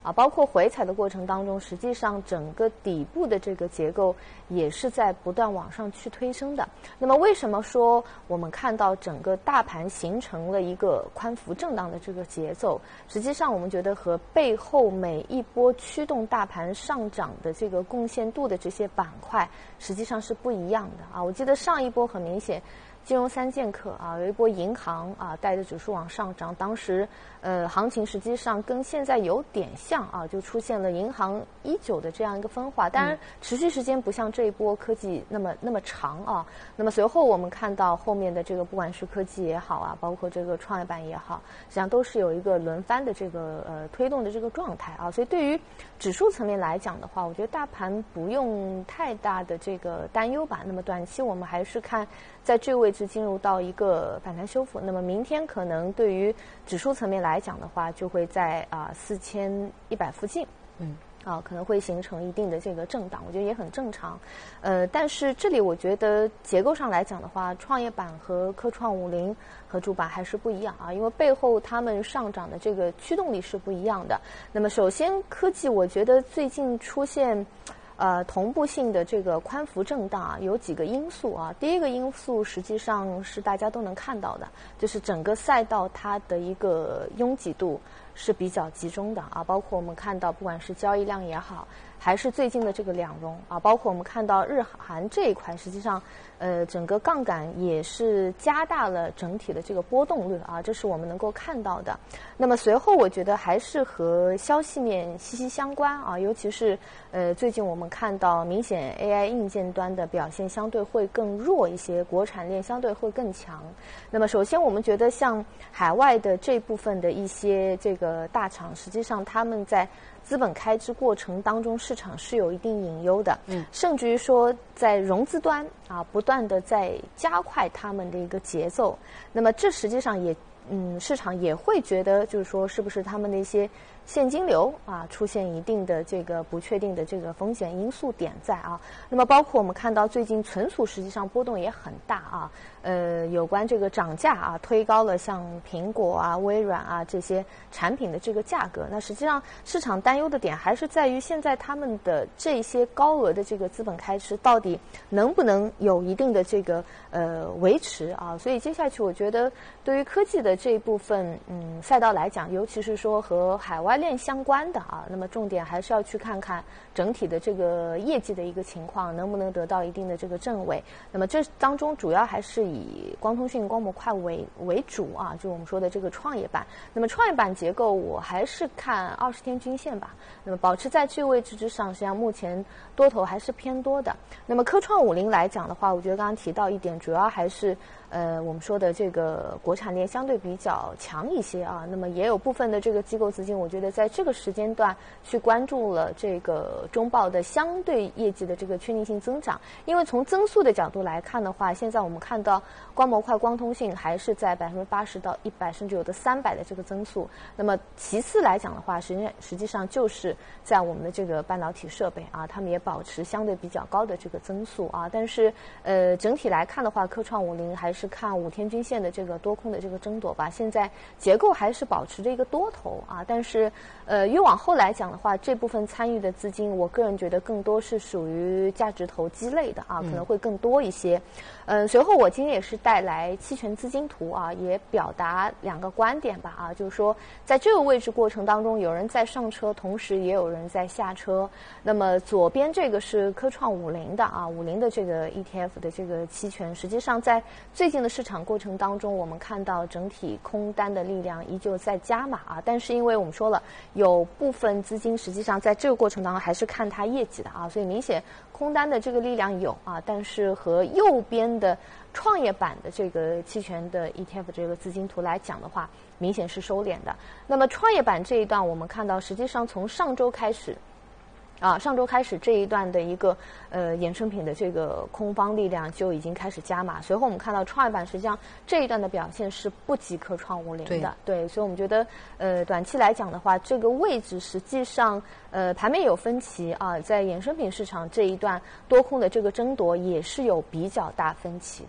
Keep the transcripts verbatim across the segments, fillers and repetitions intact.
啊，包括回踩的过程当中，实际上整个底部的这个结构也是在不断往上去推升的。那么为什么说我们看到整个大盘形成了一个宽幅震荡的这个节奏？实际上我们觉得和背后每一波驱动大盘上涨的这个贡献度的这些板块实际上是不一样的啊。我记得上一波很明显。金融三剑客啊，有一波银行啊带着指数往上涨，当时呃行情实际上跟现在有点像啊，就出现了银行一九的这样一个分化，当然持续时间不像这一波科技那么那么长啊。那么随后我们看到后面的这个不管是科技也好啊，包括这个创业板也好，实际上都是有一个轮番的这个呃推动的这个状态啊。所以对于指数层面来讲的话，我觉得大盘不用太大的这个担忧吧。那么短期我们还是看在这位置进入到一个反弹修复，那么明天可能对于指数层面来讲的话，就会在啊四千一百附近，嗯，啊可能会形成一定的这个震荡，我觉得也很正常。呃，但是这里我觉得结构上来讲的话，创业板和科创五零和主板还是不一样啊，因为背后他们上涨的这个驱动力是不一样的。那么首先科技，我觉得最近出现。呃，同步性的这个宽幅震荡啊，有几个因素啊。第一个因素实际上是大家都能看到的，就是整个赛道它的一个拥挤度是比较集中的啊。包括我们看到，不管是交易量也好，还是最近的这个两融啊，包括我们看到日韩这一块，实际上呃整个杠杆也是加大了整体的这个波动率啊，这是我们能够看到的。那么随后我觉得还是和消息面息息相关啊，尤其是呃最近我们看到明显 A I 硬件端的表现相对会更弱一些，国产链相对会更强。那么首先我们觉得像海外的这部分的一些这个大厂，实际上他们在资本开支过程当中，市场是有一定隐忧的，嗯，甚至于说在融资端啊，不断的在加快他们的一个节奏。那么这实际上也，嗯，市场也会觉得，就是说，是不是他们的一些现金流啊出现一定的这个不确定的这个风险因素点在啊。那么包括我们看到最近存储实际上波动也很大啊。呃，有关这个涨价啊，推高了像苹果啊、微软啊这些产品的这个价格。那实际上市场担忧的点还是在于现在他们的这些高额的这个资本开支到底能不能有一定的这个呃维持啊？所以接下去我觉得对于科技的这一部分嗯赛道来讲，尤其是说和海外链相关的啊，那么重点还是要去看看整体的这个业绩的一个情况能不能得到一定的这个正位。那么这当中主要还是以光通讯、光模块为为主啊，就我们说的这个创业板。那么创业板结构，我还是看二十天均线吧。那么保持在这个位置之上，实际上目前多头还是偏多的。那么科创五零来讲的话，我觉得刚刚提到一点，主要还是呃我们说的这个国产链相对比较强一些啊。那么也有部分的这个机构资金，我觉得在这个时间段去关注了这个中报的相对业绩的这个确定性增长。因为从增速的角度来看的话，现在我们看到光模块、光通信还是在百分之八十到一百，甚至有的三百的这个增速。那么其次来讲的话，实际实际上就是在我们的这个半导体设备啊，他们也保持相对比较高的这个增速啊。但是呃整体来看的话，科创五零还是看五天均线的这个多空的这个争夺吧。现在结构还是保持着一个多头啊，但是呃越往后来讲的话，这部分参与的资金，我个人觉得更多是属于价值投机类的啊，可能会更多一些。嗯，随后我今天也是带来期权资金图啊，也表达两个观点吧啊，就是说在这个位置过程当中，有人在上车，同时也有人在下车。那么左边这个是科创五零的啊，五零的这个 E T F 的这个期权，实际上在最近的市场过程当中，我们看到整体空单的力量依旧在加码啊，但是因为我们说了，有部分资金实际上在这个过程当中还是看它业绩的啊，所以明显空单的这个力量有啊，但是和右边的创业板的这个期权的 E T F 这个资金图来讲的话，明显是收敛的。那么创业板这一段，我们看到实际上从上周开始啊，上周开始这一段的一个呃衍生品的这个空方力量就已经开始加码，随后我们看到创业板实际上这一段的表现是不及科创五零的，对，所以我们觉得呃短期来讲的话，这个位置实际上呃盘面有分歧啊，在衍生品市场这一段多空的这个争夺也是有比较大分歧的。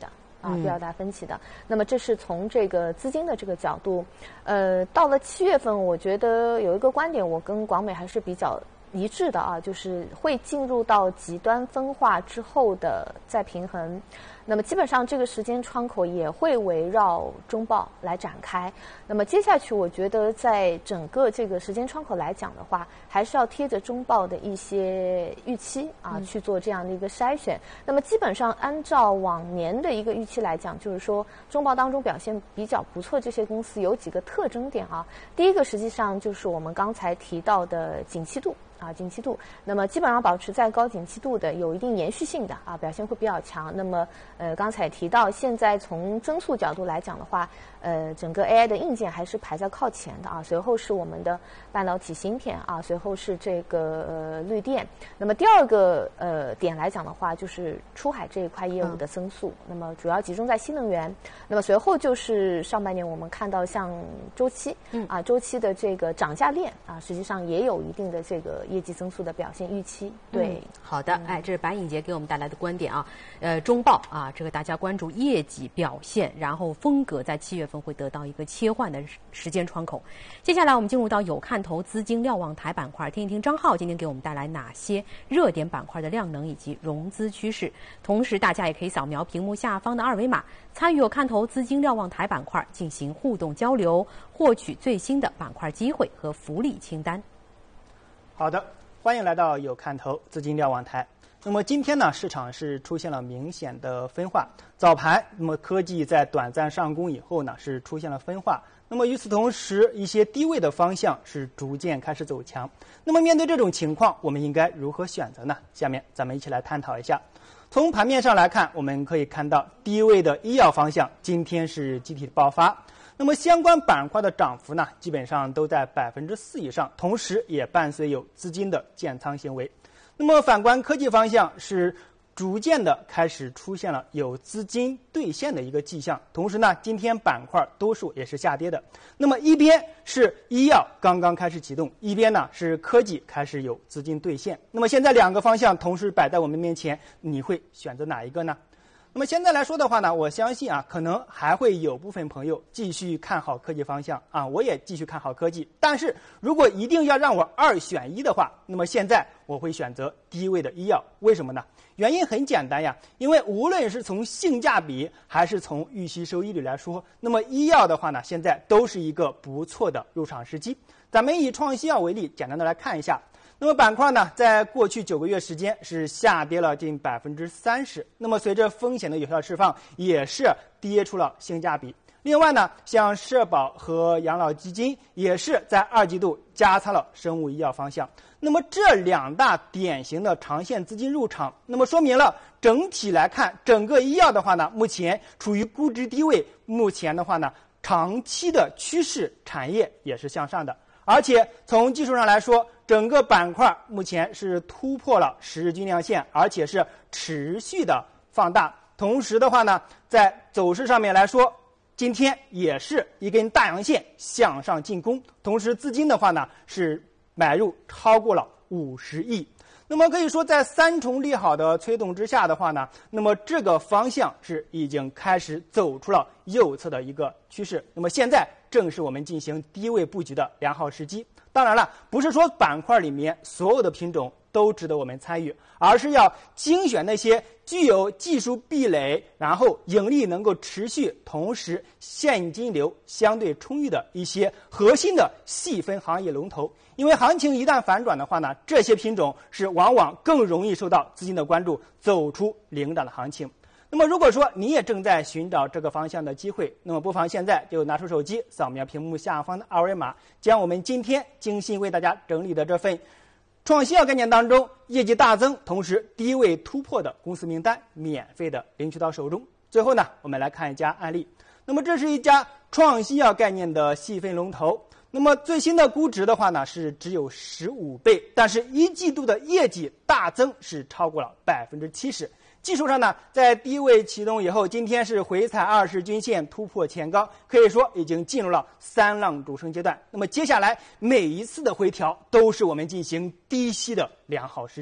啊，比较大分歧的。那么这是从这个资金的这个角度，呃，到了七月份，我觉得有一个观点，我跟广美还是比较一致的啊，就是会进入到极端分化之后的再平衡。那么基本上这个时间窗口也会围绕中报来展开。那么接下去我觉得在整个这个时间窗口来讲的话，还是要贴着中报的一些预期啊、嗯、去做这样的一个筛选。那么基本上按照往年的一个预期来讲，就是说中报当中表现比较不错这些公司有几个特征点啊。第一个实际上就是我们刚才提到的景气度。啊，景气度，那么基本上保持在高景气度的，有一定延续性的啊，表现会比较强。那么，呃，刚才提到，现在从增速角度来讲的话，呃，整个 A I 的硬件还是排在靠前的啊，随后是我们的半导体芯片啊，随后是这个呃绿电。那么第二个呃点来讲的话，就是出海这一块业务的增速，嗯、那么主要集中在新能源。那么随后就是上半年我们看到像周期，嗯啊，周期的这个涨价链啊，实际上也有一定的这个业绩增速的表现预期。对， 嗯、好的，哎，这是白颖杰给我们带来的观点啊。呃，中报啊，这个大家关注业绩表现，然后风格在七月份会得到一个切换的时间窗口。接下来我们进入到有看投资金瞭望台板块，听一听张浩今天给我们带来哪些热点板块的量能以及融资趋势。同时，大家也可以扫描屏幕下方的二维码，参与有看投资金瞭望台板块进行互动交流，获取最新的板块机会和福利清单。 好的，欢迎来到有看投资金瞭望台。那么今天呢，市场是出现了明显的分化。早盘，那么科技在短暂上攻以后呢，是出现了分化。那么与此同时，一些低位的方向是逐渐开始走强。那么面对这种情况，我们应该如何选择呢？下面咱们一起来探讨一下。从盘面上来看，我们可以看到低位的医药方向今天是集体爆发。那么相关板块的涨幅呢，基本上都在百分之四以上，同时也伴随有资金的建仓行为。那么反观科技方向，是逐渐的开始出现了有资金兑现的一个迹象，同时呢，今天板块多数也是下跌的。那么一边是医药刚刚开始启动，一边呢是科技开始有资金兑现。那么现在两个方向同时摆在我们面前，你会选择哪一个呢？那么现在来说的话呢，我相信啊，可能还会有部分朋友继续看好科技方向啊，我也继续看好科技。但是如果一定要让我二选一的话，那么现在我会选择低位的医药。为什么呢？原因很简单呀，因为无论是从性价比还是从预期收益率来说，那么医药的话呢，现在都是一个不错的入场时机。咱们以创新药为例，简单的来看一下。那么板块呢，在过去九个月时间是下跌了近百分之三十。那么随着风险的有效释放，也是跌出了性价比。另外呢，像社保和养老基金也是在二季度加仓了生物医药方向。那么这两大典型的长线资金入场，那么说明了整体来看，整个医药的话呢，目前处于估值低位。目前的话呢，长期的趋势产业也是向上的。而且从技术上来说，整个板块目前是突破了十日均量线，而且是持续的放大。同时的话呢，在走势上面来说，今天也是一根大阳线向上进攻，同时资金的话呢是买入超过了五十亿。那么可以说，在三重利好的催动之下的话呢，那么这个方向是已经开始走出了右侧的一个趋势。那么现在正是我们进行低位布局的良好时机。当然了，不是说板块里面所有的品种都值得我们参与，而是要精选那些具有技术壁垒，然后盈利能够持续，同时现金流相对充裕的一些核心的细分行业龙头。因为行情一旦反转的话呢，这些品种是往往更容易受到资金的关注，走出领涨的行情。那么如果说你也正在寻找这个方向的机会，那么不妨现在就拿出手机，扫描屏幕下方的二维码，将我们今天精心为大家整理的这份创新药概念当中业绩大增，同时低位突破的公司名单免费的领取到手中。最后呢，我们来看一家案例。那么这是一家创新药概念的细分龙头。那么最新的估值的话呢，是只有十五倍，但是一季度的业绩大增是超过了百分之七十。技术上呢，在低位启动以后，今天是回踩二十均线突破前高，可以说已经进入了三浪主升阶段。那么接下来每一次的回调都是我们进行低吸的良好时机。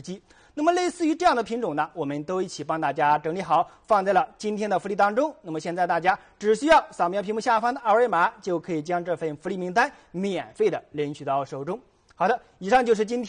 那么类似于这样的品种呢，我们都一起帮大家整理好，放在了今天的福利当中。那么现在大家只需要扫描屏幕下方的二维码，就可以将这份福利名单免费的领取到手中。好的，以上就是今天